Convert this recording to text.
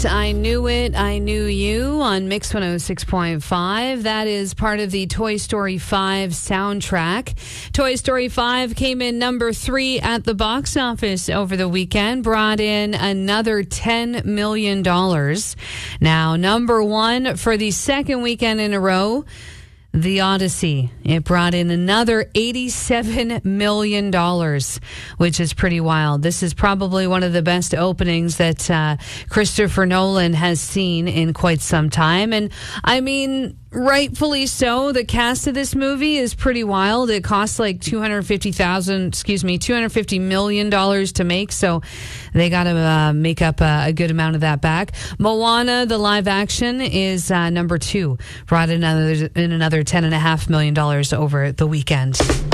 I Knew It, I Knew You on Mix 106.5. That is part of the Toy Story 5 soundtrack. Toy Story 5 came in number 3 at the box office over the weekend, brought in another $10 million. Now, number 1 for the second weekend in a row, The Odyssey. It brought in another $87 million, which is pretty wild. This is probably one of the best openings that Christopher Nolan has seen in quite some time. And I mean, rightfully so. The cast of this movie is pretty wild. It costs like $250 million to make. So they got to make up a good amount of that back. Moana, the live action, is number 2. Brought in another $10.5 million over the weekend.